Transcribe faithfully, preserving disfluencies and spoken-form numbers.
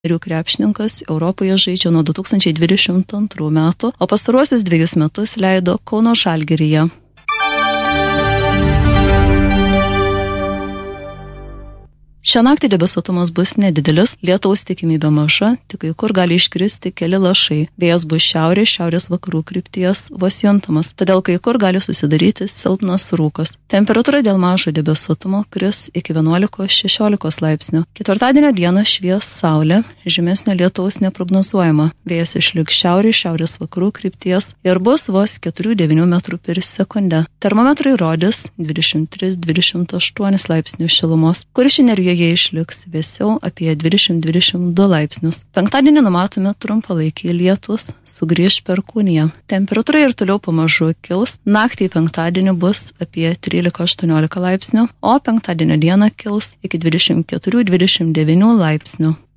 Ir krepšininkas Europoje žaidžia nuo du tūkstančiai dvidešimt antrų metų, o pastaruosius dviejus metus leido Kauno Žalgiryje. Šią naktį debesuotumas bus nedidelis, lietaus tikimybė maža, tik kai kur gali iškristi keli lašai. Vėjas bus šiaurės, šiaurės vakarų krypties, vos juntamas, todėl kai kur gali susidaryti silpnas rūkas. Temperatūra dėl mažo debesuotumo kris iki vienuolikos šešiolikos laipsnių. Ketvirtadienio dieną švies saulė, žymesnio lietaus neprognozuojama. Vėjas išliks šiaurės, šiaurės vakarų krypties ir bus vos keturių devynių metrų per sekundę. Termometrai rodys dvidešimt tris dvidešimt aštuonis laipsnius šilumos, Kuršių Nerijoje jie išliks vėsiau apie dvidešimt dvidešimt du laipsnius. Penktadienį numatome trumpalaikiai lietus, sugrįš perkūnija. Temperatūra ir toliau pamažu kils, naktį penktadienį bus apie trylika aštuoniolika laipsnių, o penktadienio dieną kils iki dvidešimt keturių dvidešimt devynių laipsnių.